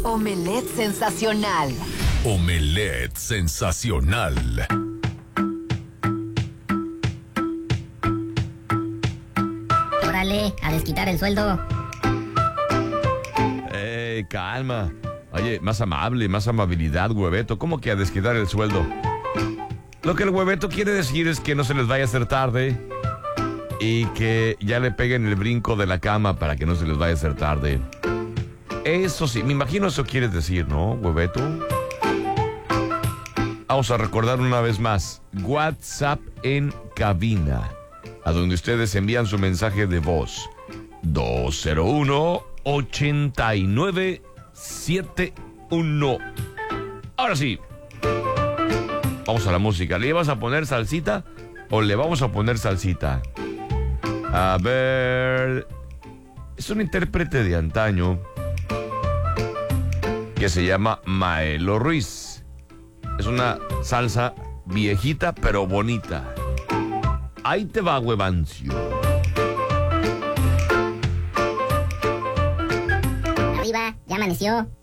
Omelette sensacional. Omelette sensacional. Órale, a desquitar el sueldo. Calma. Oye, más amable, más amabilidad, hueveto. ¿Cómo que a desquitar el sueldo? Lo que el hueveto quiere decir es que no se les vaya a hacer tarde y que ya le peguen el brinco de la cama para que no se les vaya a hacer tarde. Eso sí, me imagino eso quieres decir, ¿no, hueveto? Vamos a recordar una vez más. WhatsApp en cabina, a donde ustedes envían su mensaje de voz. 201-8971. Ahora sí, vamos a la música. ¿Le vas a poner salsita o le vamos a poner salsita? A ver, es un intérprete de antaño que se llama Maelo Ruiz. Es una salsa viejita pero bonita. Ahí te va, huevancio. Arriba, ya amaneció.